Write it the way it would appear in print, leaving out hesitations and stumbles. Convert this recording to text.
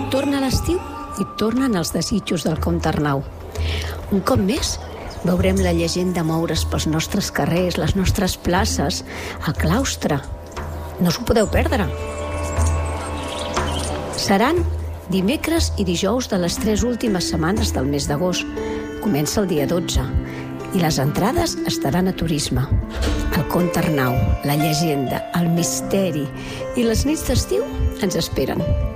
Torna l'estiu i tornen els desitjos del Comte Arnau. Un cop més, veurem la llegenda moure's pels nostres carrers, les nostres places, el claustre. No us ho podeu perdre. Seran dimecres i dijous de les 3 últimes setmanes del mes d'agost. Comença el dia 12 i les entrades estaran a Turisme. El Comte Arnau, la llegenda, el misteri i les nits d'estiu ens esperen.